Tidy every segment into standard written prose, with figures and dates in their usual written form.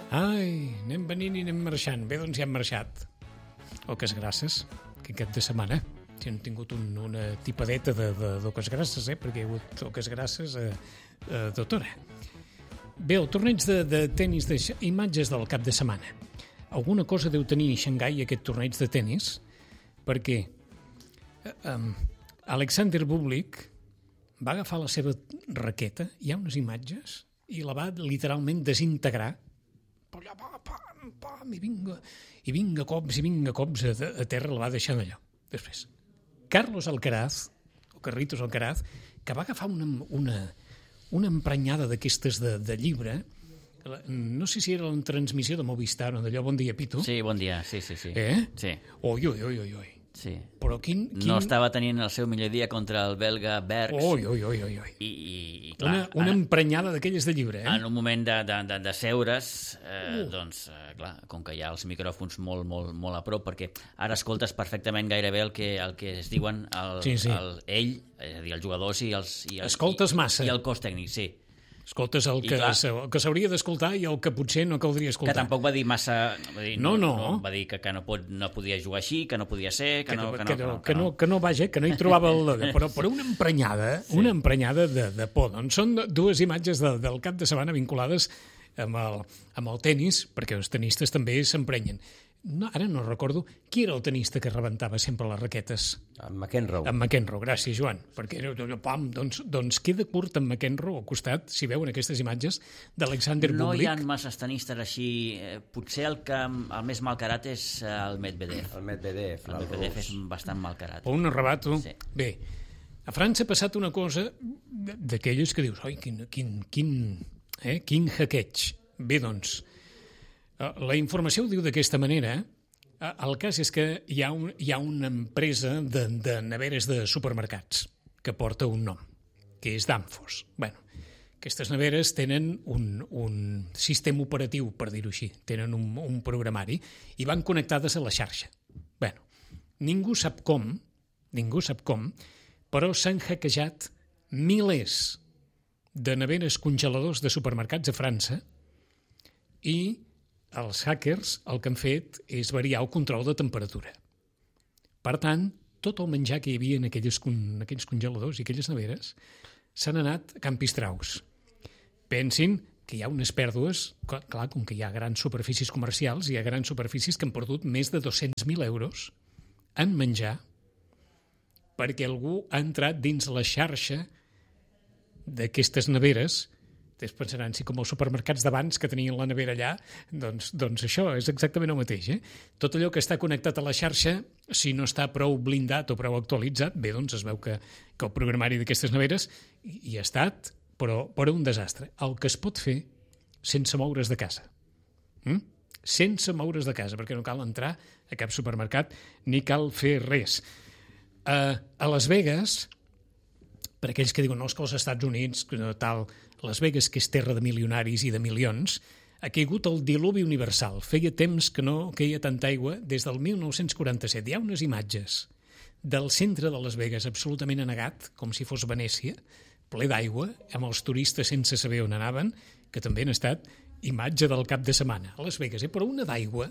Ai, anem venint i anem marxant. Bé, doncs ja hem marxat. Oques grasses, que cap de setmana. Si hem tingut una tipadeta d'oques grasses, perquè hi ha hagut oques grasses tota hora. Bé, el torneig de tenis d'imatges del cap de setmana. Alguna cosa deu tenir Xangai aquest torneig de tenis, perquè Alexander Bublik va agafar la seva raqueta, hi ha unes imatges, i la va literalment desintegrar. Allà, pam, i vinga cops a terra, la va deixar d'allò. Després, Carlos Alcaraz, o Carlitos Alcaraz, que va agafar una emprenyada d'aquestes de llibre, no sé si era la transmissió de Movistar o d'allò, bon dia, Pitu. Sí, bon dia, sí. Sí. Sí. Però no estava tenint el seu millor dia contra el belga Bergs. I clar, una emprenyada d'aquelles de llibre, En un moment de seure's, doncs, clar, com que hi ha els micròfons molt a prop, perquè ara escoltes perfectament gairebé el que es diuen ell, és a dir, els jugadors i escoltes massa. I el cos tècnic, sí. Escoltes el que s'hauria d'escoltar i el que potser no caldria escoltar. Que tampoc va dir massa... No. Va dir que no podia jugar així, que no podia ser... Que no hi trobava el logo. Però una emprenyada de por. Doncs són dues imatges del cap de setmana vinculades amb el tenis, perquè els tenistes també s'emprenyen. Ara no recordo qui era el tenista que rebentava sempre les raquetes. En McEnroe. En McEnroe, gràcies, Joan. Perquè doncs queda curt en McEnroe al costat, si veuen aquestes imatges, d'Alexander Bublik. No hi ha masses tenistes així. Potser el més malcarat és el Medvedev. El Medvedev és bastant malcarat. O un arrebato. Sí. Bé, a França ha passat una cosa d'aquelles que dius, oi, quin hackeig. Bé, doncs, la informació ho diu d'aquesta manera. El cas és que hi ha una empresa de neveres de supermercats que porta un nom, que és Danfoss. Bueno, aquestes neveres tenen un sistema operatiu, per dir-ho així, tenen un programari i van connectades a la xarxa. Bueno, ningú sap com, però s'han hackejat milers de neveres congeladors de supermercats a França i els hackers el que han fet és variar el control de temperatura. Per tant, tot el menjar que hi havia en aquells congeladors i aquelles neveres s'han anat a campistraus. Pensin que hi ha unes pèrdues, clar, com que hi ha grans superfícies comercials, hi ha grans superfícies que han perdut més de 200.000 euros en menjar perquè algú ha entrat dins la xarxa d'aquestes neveres. Després pensaran, si com els supermercats d'abans que tenien la nevera allà, doncs això és exactament el mateix. Tot allò que està connectat a la xarxa, si no està prou blindat o prou actualitzat, bé, doncs es veu que el programari d'aquestes neveres hi ha estat, però un desastre. El que es pot fer sense moure's de casa. Sense moure's de casa, perquè no cal entrar a cap supermercat ni cal fer res. A Las Vegas, per aquells que diuen, no, és que als Estats Units, tal, Las Vegas, que és terra de milionaris i de milions, ha caigut el diluvi universal. Feia temps que no queia tanta aigua des del 1947. Hi ha unes imatges del centre de Las Vegas absolutament anegat, com si fos Venècia, ple d'aigua, amb els turistes sense saber on anaven, que també han estat imatge del cap de setmana. A Las Vegas, però una d'aigua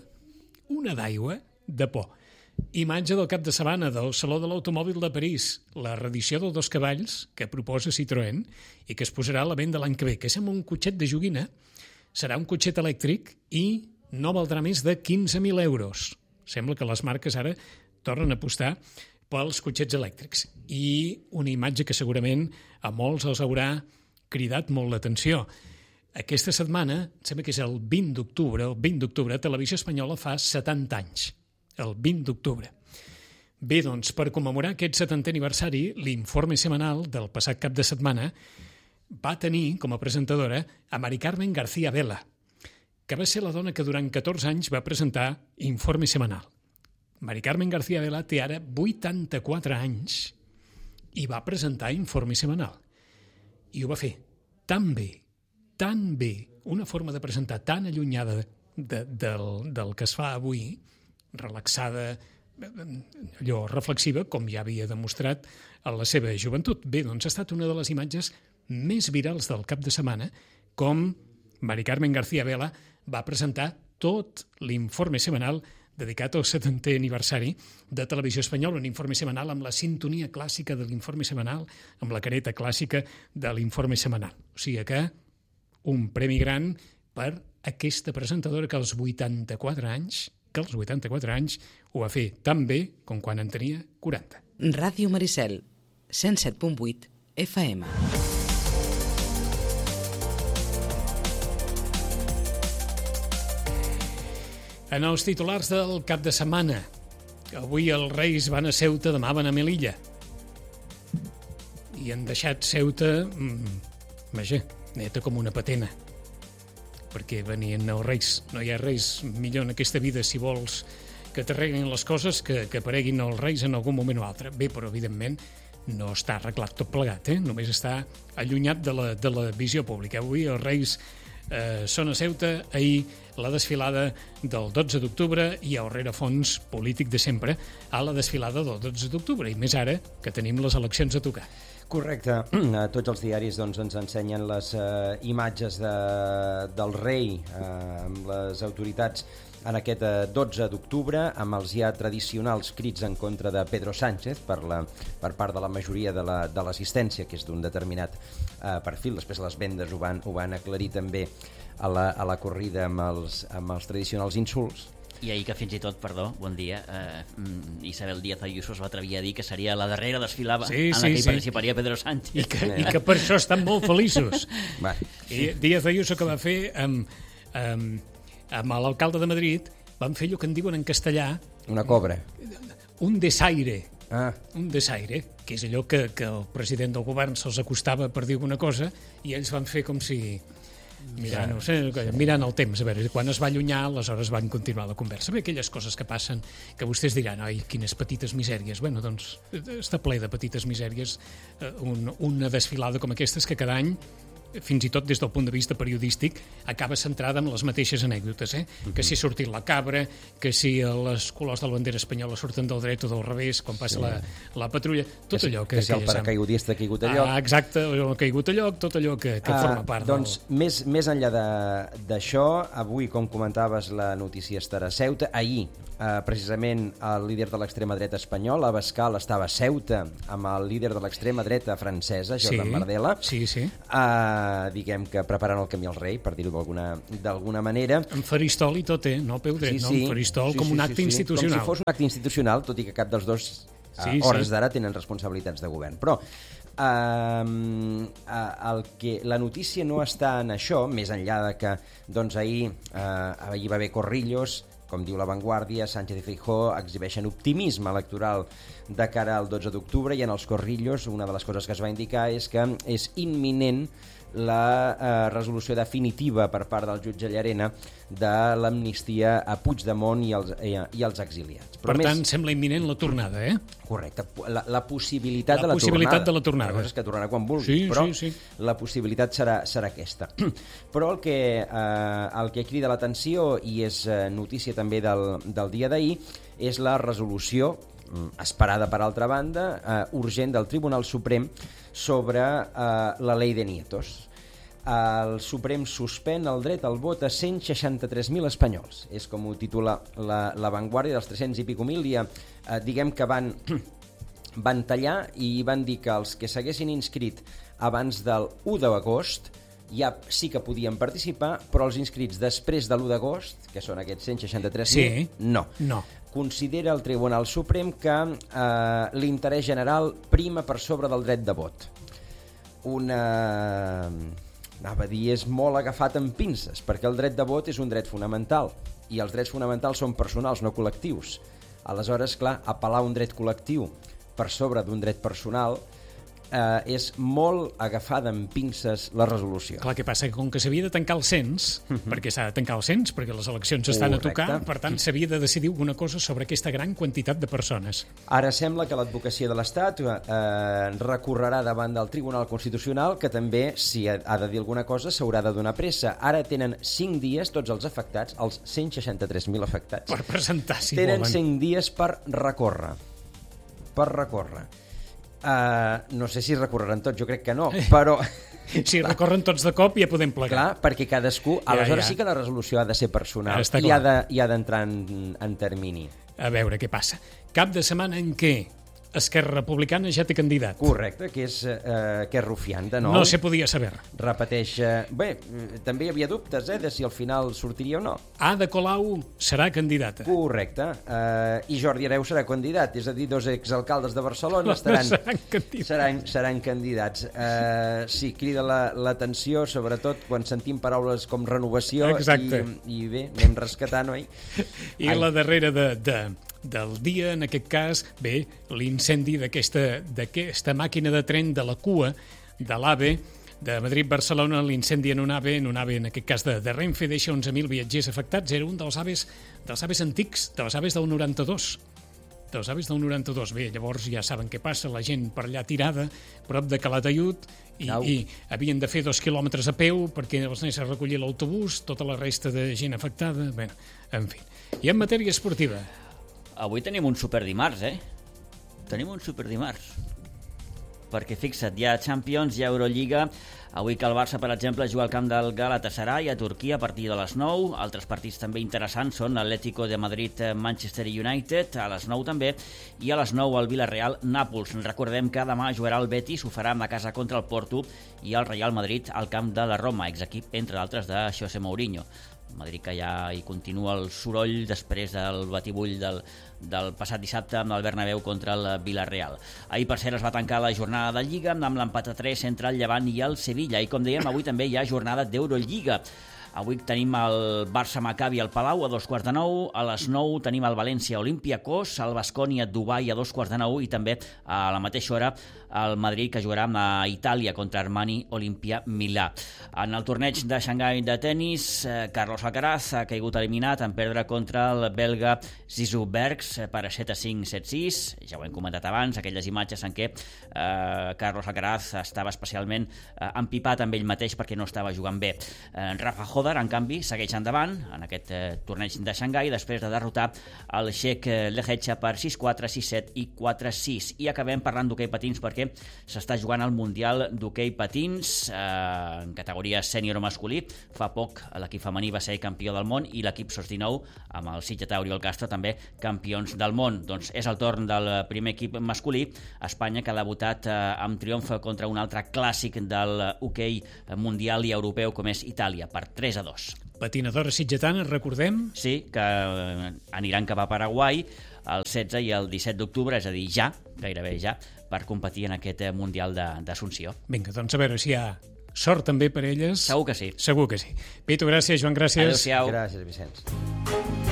de por. Imatge del cap de setmana del Saló de l'Automòbil de París, la reedició del 2 cavalls que proposa Citroën i que es posarà a la venda l'any que ve, que sembla un cotxet de joguina, serà un cotxet elèctric i no valdrà més de 15.000 euros. Sembla que les marques ara tornen a apostar pels cotxets elèctrics. I una imatge que segurament a molts els haurà cridat molt l'atenció. Aquesta setmana, sembla que és el 20 d'octubre, Televisió Espanyola fa 70 anys. El 20 d'octubre. Bé, doncs, per commemorar aquest 70è aniversari, l'Informe Semanal del passat cap de setmana va tenir com a presentadora a Mari Carmen García Vela, que va ser la dona que durant 14 anys va presentar Informe Semanal. Mari Carmen García Vela té ara 84 anys i va presentar Informe Semanal. I ho va fer tan bé, una forma de presentar tan allunyada del que es fa avui, relaxada, allò reflexiva, com ja havia demostrat en la seva joventut. Bé, doncs ha estat una de les imatges més virals del cap de setmana, com Mari Carmen García Vela va presentar tot l'informe setmanal dedicat al 70è aniversari de Televisió Espanyola, un informe setmanal amb la sintonia clàssica de l'informe setmanal, amb la careta clàssica de l'informe setmanal. O sigui que un premi gran per aquesta presentadora que als 84 anys ho va fer tan bé com quan en tenia 40. Ràdio Maricel, 107.8 FM. En els titulars del cap de setmana, avui els Reis van a Ceuta, demà van a Melilla. I han deixat Ceuta, vaja, neta com una patena. Perquè venien els Reis. No hi ha res millor en aquesta vida si vols que t'arreglin les coses que apareguin els Reis en algun moment o altre. Bé, però evidentment no està arreglat tot plegat, només està allunyat de la visió pública. Avui els Reis són a Ceuta, ahir la desfilada del 12 d'octubre i el rerefons polític de sempre a la desfilada del 12 d'octubre, i més ara que tenim les eleccions a tocar. Correcte. Tots els diaris doncs, ens ensenyen les imatges del rei amb les autoritats en aquest 12 d'octubre, amb els ja tradicionals crits en contra de Pedro Sánchez per part de la majoria de l'assistència, que és d'un determinat perfil. Després les vendes ho van aclarir també a la corrida amb els tradicionals insults. I ahir que fins i tot, perdó, bon dia, Isabel Díaz Ayuso es va atrevir a dir que seria la darrera desfilada en la que hi participaria Pedro Sánchez. I que per això estan molt feliços. I Díaz Ayuso, que va fer amb l'alcalde de Madrid, van fer allò que en diuen en castellà... Una cobra. Un desaire. Un desaire, que és allò que el president del govern se'ls acostava per dir alguna cosa, i ells van fer com si... mirant el temps, a veure, quan es va allunyar, aleshores van continuar la conversa. Bé, aquelles coses que passen, que vostès diran, ai, quines petites misèries. Bueno, doncs, està ple de petites misèries una desfilada com aquestes que cada any, fins i tot des del punt de vista periodístic, acaba centrada en les mateixes anècdotes, que si ha sortit la cabra, que si els colors de la bandera espanyola surten del dret o del revés, quan passa la patrulla, tot allò que si el paracaigudista ha caigut a lloc. Exacte, ha caigut a lloc, tot allò que forma part doncs, més enllà d'això, avui, com comentaves, la notícia estarà a Ceuta. Ahir, precisament, el líder de l'extrema dreta espanyol, Abascal, estava a Ceuta amb el líder de l'extrema dreta francesa, Jordan Bardella. Sí. Diguem que preparant el camí al rei, per dir-ho d'alguna manera. En faristol i tot, no peu dret, no? En faristol com un acte institucional. Com si fos un acte institucional, tot i que cap dels dos hores d'ara tenen responsabilitats de govern. Però la notícia no està en això, més enllà de que doncs, ahir va haver corrillos, com diu La Vanguardia, Sánchez i Feijóo exhibeixen optimisme electoral de cara al 12 d'octubre, i en els corrillos una de les coses que es va indicar és que és imminent la resolució definitiva per part del jutge Llarena de l'amnistia a Puigdemont i als exiliats. Per tant, sembla imminent la tornada, Correcte. La possibilitat de la tornada. La possibilitat de la tornada. La cosa és que tornarà quan vulgui, però la possibilitat serà aquesta. Però el que crida l'atenció, i és notícia també del dia d'ahir, és la resolució esperada per altra banda, urgent del Tribunal Suprem sobre la Ley de Nietos. El Suprem suspèn el dret al vot a 163.000 espanyols. És com ho titula la Vanguardia, dels 300 i pico mil, i diguem que van tallar i van dir que els que s'haguessin inscrit abans del 1 d'agost ja sí que podien participar, però els inscrits després de l'1 d'agost, que són aquests 163.000, no. Considera el Tribunal Suprem que l'interès general prima per sobre del dret de vot. Anava a dir, és molt agafat amb pinces, perquè el dret de vot és un dret fonamental, i els drets fonamentals són personals, no col·lectius. Aleshores, clar, apel·lar un dret col·lectiu per sobre d'un dret personal és molt agafada amb pinces la resolució. Clar, que passa que com que s'havia de tancar el cens, perquè s'ha de tancar el cens, perquè les eleccions estan a tocar, per tant s'havia de decidir alguna cosa sobre aquesta gran quantitat de persones. Ara sembla que l'advocacia de l'Estat recorrerà davant del Tribunal Constitucional, que també, si ha de dir alguna cosa, s'haurà de donar pressa. Ara tenen 5 dies, tots els afectats, els 163.000 afectats, per presentar, si volen. Tenen 5 dies per recórrer. No sé si recorreran tots, jo crec que no, però Si recorren tots de cop ja podem plegar. Clar, perquè cadascú... Aleshores sí que la resolució ha de ser personal i ha d'entrar en termini. A veure què passa. Cap de setmana en què Esquerra Republicana ja té candidat. Correcte, que és Rufián, de nou. No se podia saber. Repeteix... Bé, també hi havia dubtes, de si al final sortiria o no. Ada Colau serà candidata. Correcte. I Jordi Hereu serà candidat, és a dir, 2 exalcaldes de Barcelona seran candidats. Sí, crida l'atenció, sobretot quan sentim paraules com renovació. Exacte. I bé, anem rescatant, oi? I la darrera del dia, en aquest cas, bé, l'incendi d'aquesta màquina de tren de la cua de l'AVE de Madrid-Barcelona, l'incendi en un AVE, en aquest cas de Renfe, deixa 11.000 viatgers afectats. Era un dels aves antics, de les aves del 92. Dels aves del 92. Bé, llavors ja saben què passa, la gent per allà tirada, prop de Calatayud, i havien de fer 2 quilòmetres a peu perquè els anés a recollir l'autobús, tota la resta de gent afectada. Bé, en fi. I en matèria esportiva? Avui tenim un superdimarts, Tenim un superdimarts. Perquè fixa't, hi ha Champions, hi ha Eurolliga. Avui que el Barça, per exemple, juga al camp del Galatasaray a Turquia a partir de les 9. Altres partits també interessants són l'Atlético de Madrid, Manchester United, a les 9 també, i a les 9 el Villarreal, Nàpols. Recordem que demà jugarà el Betis, ho farà a casa contra el Porto, i el Real Madrid al camp de la Roma, exequip, entre d'altres, de José Mourinho. Madrid que ja hi continua el soroll després del batibull del passat dissabte amb el Bernabéu contra el Villarreal. Ahir, per cert, es va tancar la jornada de Lliga amb l'empat a 3 entre el Llevant i el Sevilla. I, com dèiem, avui també hi ha jornada d'Eurolliga. Avui tenim el Barça-Maccabi al Palau a 2:15. A les 9 tenim el València-Olympiacos, el Baskonia-Dubai a 2:15 i també a la mateixa hora el Madrid, que jugarà a Itàlia contra Armani-Olimpia-Milà. En el torneig de Xangai de tennis, Carlos Alcaraz ha caigut eliminat en perdre contra el belga Zizou Bergs per 7-5, 7-6. Ja ho hem comentat abans, aquelles imatges en què Carlos Alcaraz estava especialment empipat amb ell mateix perquè no estava jugant bé. Rafa Hodar, en canvi, segueix endavant en aquest torneig de Xangai després de derrotar el xec Lehecha per 6-4, 6-7 i 4-6. I acabem parlant d'hoquei patins perquè s'està jugant el Mundial d'hoquei patins en categoria sènior masculí. Fa poc l'equip femení va ser campió del món i l'equip SOS-19 amb el Sitgetà Oriol Castro també campions del món. Doncs és el torn del primer equip masculí, Espanya, que ha debutat amb triomf contra un altre clàssic del hoquei mundial i europeu com és Itàlia, per 3-2. Patinadora sitgetana, recordem? Sí, que aniran cap a Paraguai el 16 i el 17 d'octubre, és a dir, ja, gairebé ja, per competir en aquest Mundial d'Assumpció. Vinga, doncs a veure si hi ha sort també per elles. Segur que sí. Segur que sí. Pitu, gràcies, Joan, gràcies. Adéu-siau. Gràcies, Vicenç.